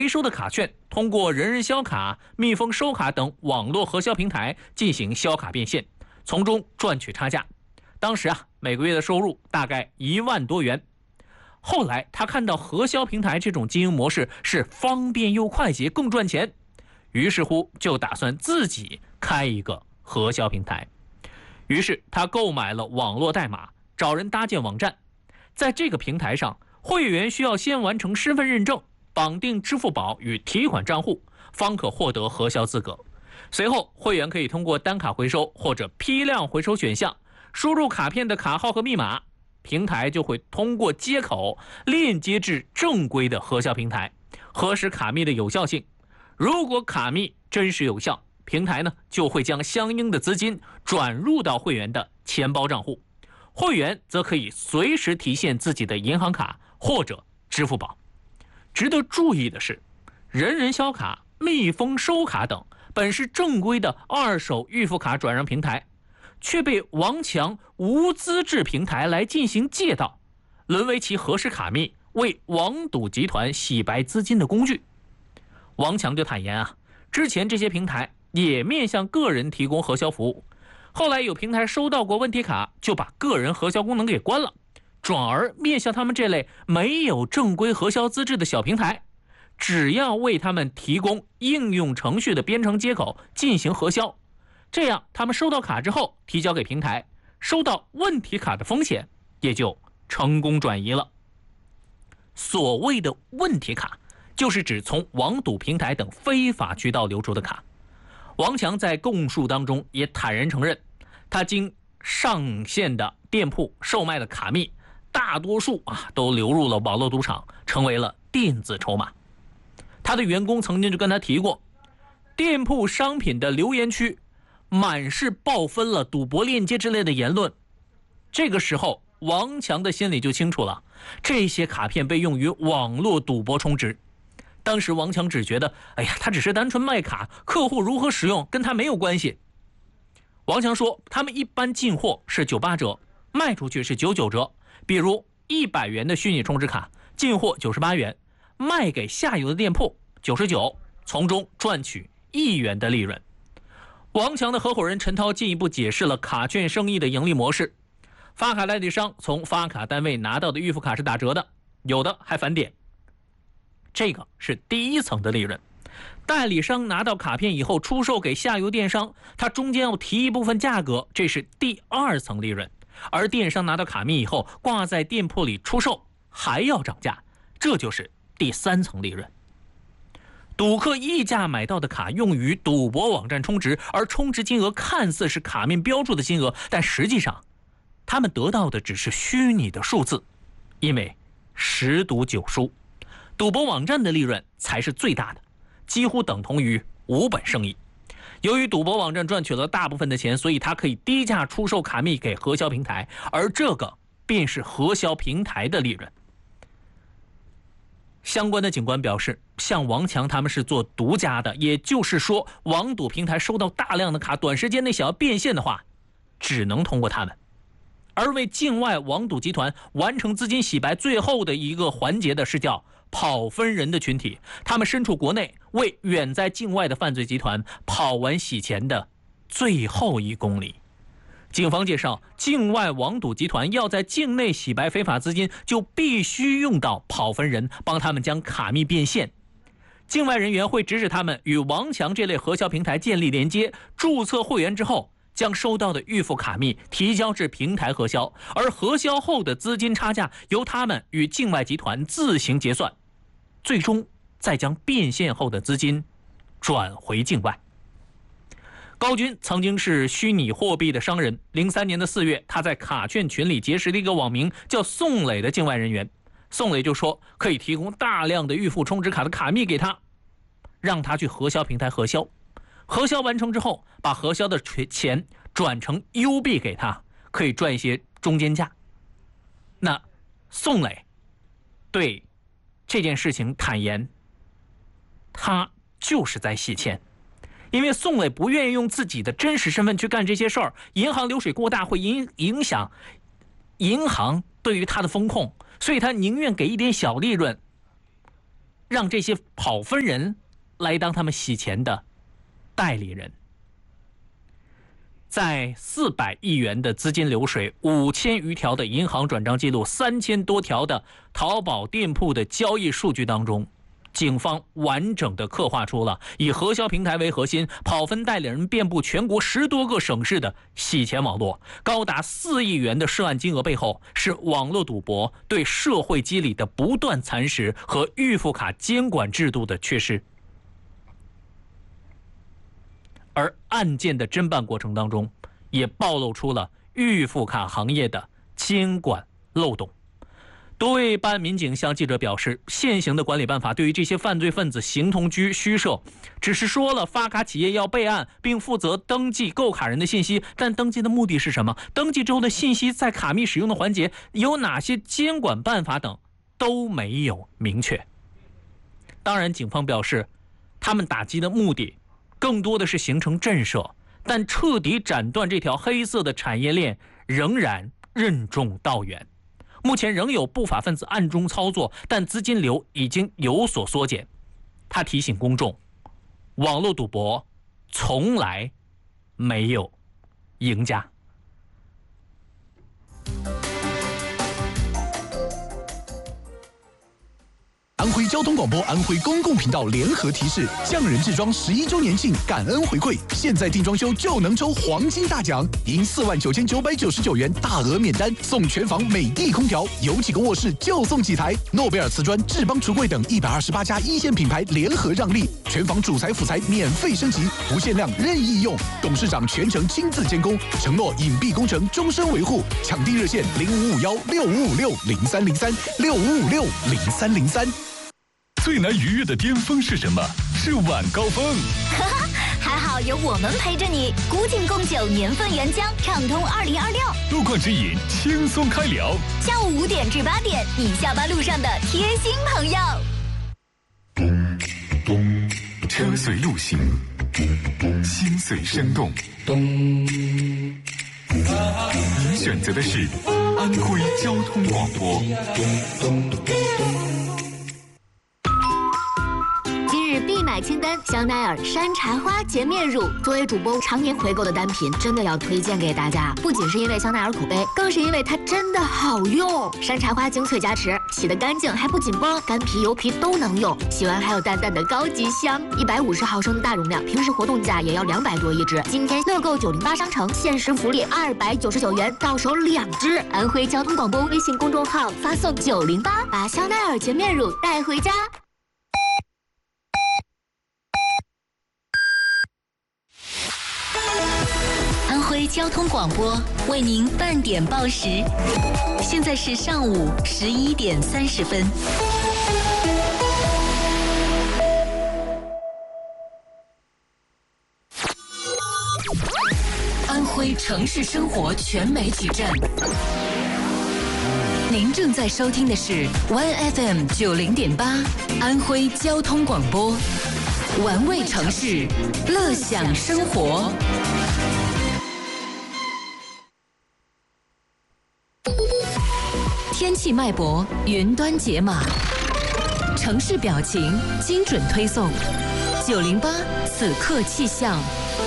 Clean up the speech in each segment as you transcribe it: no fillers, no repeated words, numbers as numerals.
回收的卡券通过人人消卡、蜜蜂收卡等网络核销平台进行销卡变现，从中赚取差价。当时每个月的收入大概1万多元。后来他看到核销平台这种经营模式是方便又快捷，更赚钱，于是乎就打算自己开一个核销平台。于是他购买了网络代码，找人搭建网站。在这个平台上，会员需要先完成身份认证，绑定支付宝与提款账户，方可获得核销资格。随后会员可以通过单卡回收或者批量回收选项，输入卡片的卡号和密码，平台就会通过接口链接至正规的核销平台，核实卡密的有效性。如果卡密真实有效，平台呢就会将相应的资金转入到会员的钱包账户，会员则可以随时提现自己的银行卡或者支付宝。值得注意的是，人人消卡、蜜蜂收卡等本是正规的二手预付卡转让平台，却被王强无资质平台来进行借道，沦为其核实卡密、为网赌集团洗白资金的工具。王强就坦言之前这些平台也面向个人提供核销服务，后来有平台收到过问题卡，就把个人核销功能给关了，转而面向他们这类没有正规核销资质的小平台，只要为他们提供应用程序的编程接口进行核销，这样他们收到卡之后提交给平台，收到问题卡的风险也就成功转移了。所谓的问题卡，就是指从网赌平台等非法渠道流出的卡。王强在供述当中也坦然承认，他经上线的店铺售卖的卡密，大多数都流入了网络赌场，成为了电子筹码。他的员工曾经就跟他提过，店铺商品的留言区满是爆分了、赌博链接之类的言论。这个时候王强的心里就清楚了，这些卡片被用于网络赌博充值。当时王强只觉得，他只是单纯卖卡，客户如何使用跟他没有关系。王强说，他们一般进货是98折，卖出去是99折。比如100元的虚拟充值卡，进货98元，卖给下游的店铺99，从中赚取1元的利润。王强的合伙人陈涛进一步解释了卡券生意的盈利模式。发卡代理商从发卡单位拿到的预付卡是打折的，有的还返点，这个是第一层的利润。代理商拿到卡片以后出售给下游电商，他中间要提一部分价格，这是第二层利润。而电商拿到卡密以后挂在店铺里出售，还要涨价，这就是第三层利润。赌客溢价买到的卡用于赌博网站充值，而充值金额看似是卡面标注的金额，但实际上他们得到的只是虚拟的数字，因为10赌9输，赌博网站的利润才是最大的，几乎等同于无本生意。由于赌博网站赚取了大部分的钱，所以它可以低价出售卡密给核销平台，而这个便是核销平台的利润。相关的警官表示，像王强他们是做独家的，也就是说网赌平台收到大量的卡，短时间内想要变现的话，只能通过他们。而为境外网赌集团完成资金洗白最后的一个环节的是叫跑分人的群体，他们身处国内，为远在境外的犯罪集团跑完洗钱的最后1公里。警方介绍，境外网赌集团要在境内洗白非法资金，就必须用到跑分人，帮他们将卡密变现。境外人员会指使他们与王强这类核销平台建立连接，注册会员之后，将收到的预付卡密提交至平台核销，而核销后的资金差价由他们与境外集团自行结算，最终再将变现后的资金转回境外。高军曾经是虚拟货币的商人，03年的4月，他在卡券群里结识了一个网名叫宋磊的境外人员。宋磊就说可以提供大量的预付充值卡的卡密给他，让他去核销平台核销，核销完成之后把核销的钱转成 U 币给他，可以赚一些中间价。那宋磊对这件事情坦言，他就是在洗钱。因为宋磊不愿意用自己的真实身份去干这些事儿，银行流水过大会影响银行对于他的风控，所以他宁愿给一点小利润， 让这些跑分人来当他们洗钱的代理人。在400亿元的资金流水、5000余条的银行转账记录、3000多条的淘宝店铺的交易数据当中，警方完整地刻画出了以核销平台为核心、跑分代理人遍布全国10多个省市的洗钱网络。高达4亿元的涉案金额背后，是网络赌博对社会机理的不断蚕食和预付卡监管制度的缺失。而案件的侦办过程当中，也暴露出了预付卡行业的监管漏洞。多位办案民警向记者表示，现行的管理办法对于这些犯罪分子形同虚设，只是说了发卡企业要备案并负责登记购卡人的信息，但登记的目的是什么？登记之后的信息在卡密使用的环节有哪些监管办法等都没有明确。当然，警方表示，他们打击的目的更多的是形成震慑，但彻底斩断这条黑色的产业链仍然任重道远。目前仍有不法分子暗中操作，但资金流已经有所缩减。他提醒公众，网络赌博从来没有赢家。 安徽交通广播、安徽公共频道联合提示：匠人制装11周年庆感恩回馈，现在订装修就能抽黄金大奖，赢49999元大额免单，送全房美的空调，有几个卧室就送几台。诺贝尔瓷砖、智邦橱柜等128家一线品牌联合让利，全房主材辅材免费升级，不限量任意用，董事长全程亲自监工，承诺隐蔽工程终身维护。抢地热线05516556030365560303。 最难逾越的巅峰是什么？是晚高峰。 还好有我们陪着你，古井贡酒年份原浆，畅通2026。 路况指引，轻松开聊。 下午5点至8点，你下班路上的贴心朋友。 车随路行，心随生动。你选择的是安徽交通广播。 必买清单：香奈儿山茶花洁面乳。作为主播常年回购的单品，真的要推荐给大家。不仅是因为香奈儿口碑，更是因为它真的好用。山茶花精粹加持，洗得干净还不紧绷，干皮油皮都能用。洗完还有淡淡的高级香。150毫升的大容量，平时活动价也要200多一支。今天乐购908商城限时福利299元，到手2支。安徽交通广播微信公众号发送908，把香奈儿洁面乳带回家。安徽交通广播为您半点报时，现在是上午11点30分。安徽城市生活全媒体站，您正在收听的是 1FM 90.8安徽交通广播，玩味城市，乐享生活。天气脉搏，云端解码，城市表情，精准推送。908此刻气象。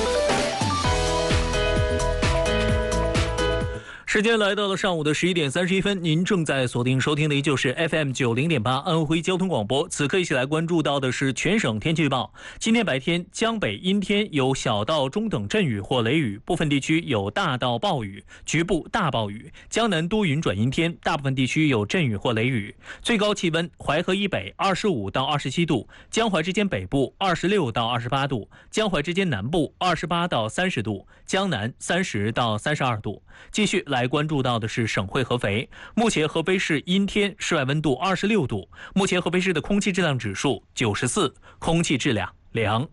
时间来到了上午的11点31分，您正在锁定收听的依旧是 FM 90.8安徽交通广播。此刻一起来关注到的是全省天气预报。今天白天江北阴天，有小到中等阵雨或雷雨，部分地区有大到暴雨，局部大暴雨。江南多云转阴天，大部分地区有阵雨或雷雨。最高气温淮河以北25到27度，江淮之间北部26到28度，江淮之间南部28到30度，江南30到32度。继续来关注到的是省会合肥，目前合肥市阴天，室外温度26度，目前合肥市的空气质量指数94，空气质量良。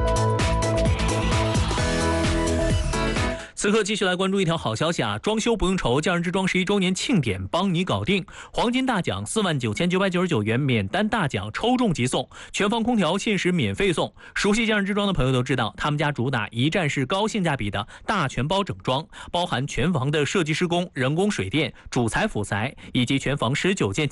此刻继续来关注一条好消息啊！装修不用愁，匠人之装11周年庆典帮你搞定，黄金大奖49999元免单大奖，抽中即送，全房空调限时免费送。熟悉匠人之装的朋友都知道，他们家主打一站式高性价比的大全包整装，包含全房的设计施工、人工水电、主材辅材以及全房19件